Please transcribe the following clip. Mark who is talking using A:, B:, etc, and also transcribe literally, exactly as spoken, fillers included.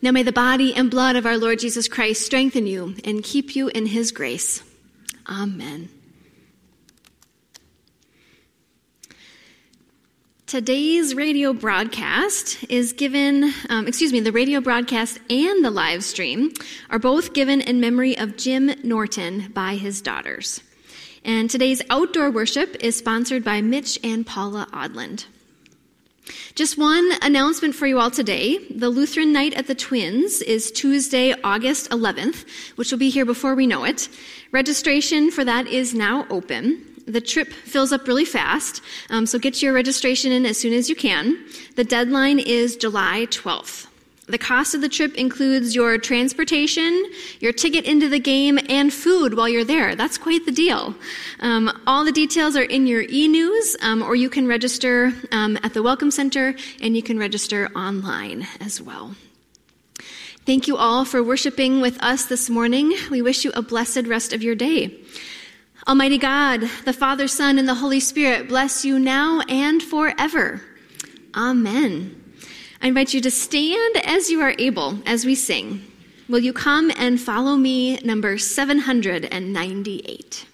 A: Now may the body and blood of our Lord Jesus Christ strengthen you and keep you in his grace. Amen. Today's radio broadcast is given, um, excuse me, the radio broadcast and the live stream are both given in memory of Jim Norton by his daughters. And today's outdoor worship is sponsored by Mitch and Paula Odland. Just one announcement for you all today. The Lutheran Night at the Twins is Tuesday, August eleventh, which will be here before we know it. Registration for that is now open. The trip fills up really fast, um, so get your registration in as soon as you can. The deadline is July twelfth. The cost of the trip includes your transportation, your ticket into the game, and food while you're there. That's quite the deal. Um, all the details are in your e-news, um, or you can register um, at the Welcome Center, and you can register online as well. Thank you all for worshiping with us this morning. We wish you a blessed rest of your day. Almighty God, the Father, Son, and the Holy Spirit bless you now and forever. Amen. I invite you to stand as you are able as we sing. Will you come and follow me, number seven hundred ninety-eight?